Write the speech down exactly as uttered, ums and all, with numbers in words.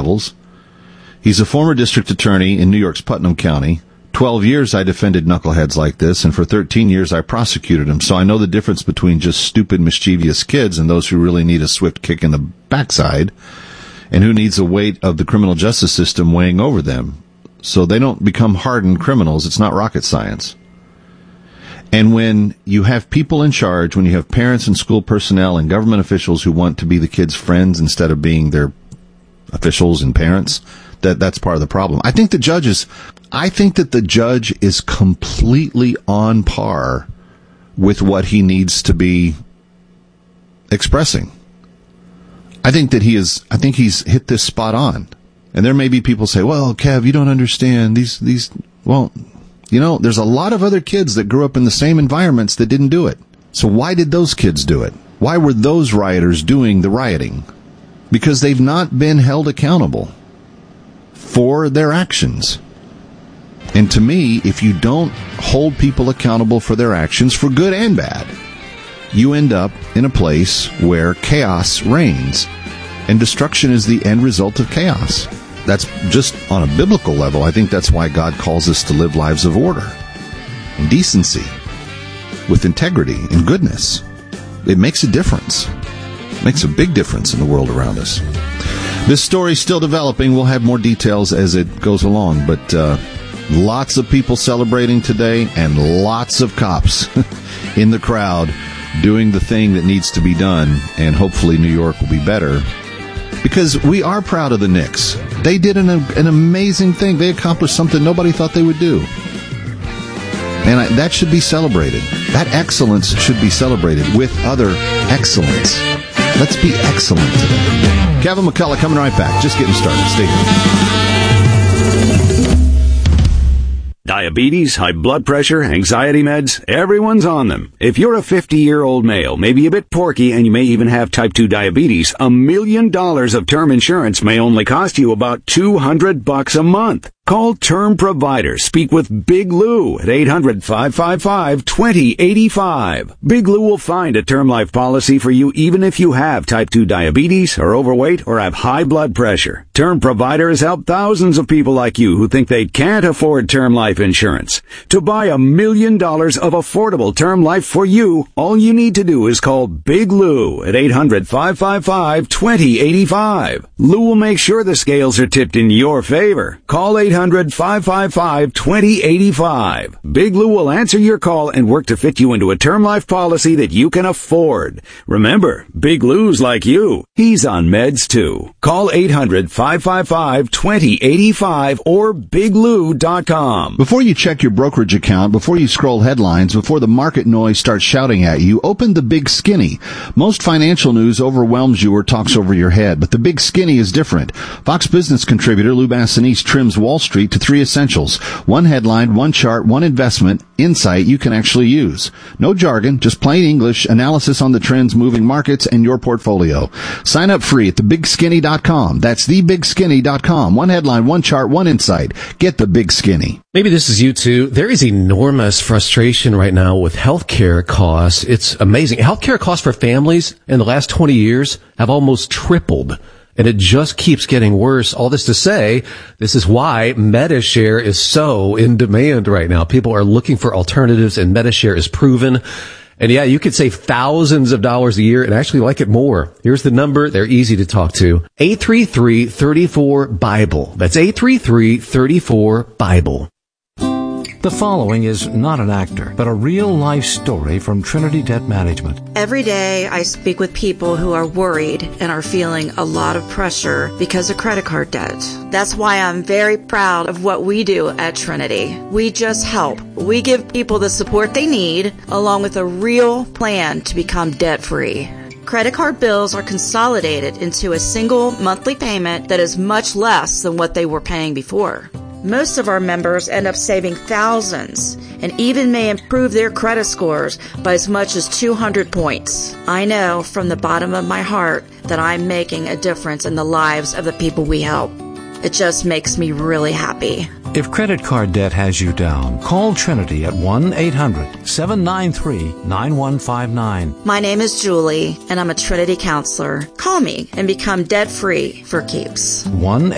levels. He's a former district attorney in New York's Putnam County. Twelve years I defended knuckleheads like this, and for thirteen years I prosecuted them. So I know the difference between just stupid, mischievous kids and those who really need a swift kick in the backside, and who needs the weight of the criminal justice system weighing over them. So they don't become hardened criminals. It's not rocket science. And when you have people in charge, when you have parents and school personnel and government officials who want to be the kids' friends instead of being their officials and parents, that that's part of the problem. I think the judge is, I think that the judge is completely on par with what he needs to be expressing. I think that he is, I think he's hit this spot on. And there may be people say, well, Kev, you don't understand these, these, well, you know, there's a lot of other kids that grew up in the same environments that didn't do it. So why did those kids do it? Why were those rioters doing the rioting? Because they've not been held accountable for their actions. And to me, if you don't hold people accountable for their actions, for good and bad, you end up in a place where chaos reigns, and destruction is the end result of chaos. That's just on a biblical level. I think that's why God calls us to live lives of order and decency, with integrity and goodness. It makes a difference. It makes a big difference in the world around us. This story's still developing. We'll have more details as it goes along, but uh, lots of people celebrating today and lots of cops in the crowd doing the thing that needs to be done, and hopefully New York will be better. Because we are proud of the Knicks. They did an, an amazing thing. They accomplished something nobody thought they would do. And I, that should be celebrated. That excellence should be celebrated with other excellence. Let's be excellent today. Kevin McCullough coming right back. Just getting started. Stay here. Diabetes, high blood pressure, anxiety meds, everyone's on them. If you're a fifty-year-old male, maybe a bit porky, and you may even have type two diabetes, a million dollars of term insurance may only cost you about two hundred bucks a month. Call Term Provider. Speak with Big Lou at eight hundred, five five five, two zero eight five. Big Lou will find a term life policy for you even if you have type two diabetes, are overweight, or have high blood pressure. Term Provider has helped thousands of people like you who think they can't afford term life insurance. To buy a million dollars of affordable term life for you, all you need to do is call Big Lou at eight hundred, five five five, two zero eight five. Lou will make sure the scales are tipped in your favor. Call eight hundred, five five five, two zero eight five. Big Lou will answer your call and work to fit you into a term life policy that you can afford. Remember, Big Lou's like you. He's on meds too. Call eight hundred, five five five, two zero eight five or big lou dot com. Before you check your brokerage account, before you scroll headlines, before the market noise starts shouting at you, open the Big Skinny. Most financial news overwhelms you or talks over your head, but the Big Skinny is different. Fox Business contributor Lou Bassanese trims Wall Street to three essentials. One headline, one chart, one investment insight you can actually use. No jargon, just plain English analysis on the trends moving markets and your portfolio. Sign up free at the big skinny dot com. That's the big skinny dot com. One headline, one chart, one insight. Get the Big Skinny. Maybe this is you too. There is enormous frustration right now with healthcare costs. It's amazing. Healthcare costs for families in the last twenty years have almost tripled. And it just keeps getting worse. All this to say, this is why MediShare is so in demand right now. People are looking for alternatives, and MediShare is proven. And yeah, you could save thousands of dollars a year and actually like it more. Here's the number. They're easy to talk to. eight three three, three four, BIBLE. That's eight three three, three four, BIBLE. The following is not an actor, but a real-life story from Trinity Debt Management. Every day I speak with people who are worried and are feeling a lot of pressure because of credit card debt. That's why I'm very proud of what we do at Trinity. We just help. We give people the support they need, along with a real plan to become debt-free. Credit card bills are consolidated into a single monthly payment that is much less than what they were paying before. Most of our members end up saving thousands and even may improve their credit scores by as much as two hundred points. I know from the bottom of my heart that I'm making a difference in the lives of the people we help. It just makes me really happy. If credit card debt has you down, call Trinity at one eight hundred, seven nine three, nine one five nine. My name is Julie, and I'm a Trinity counselor. Call me and become debt-free for keeps. one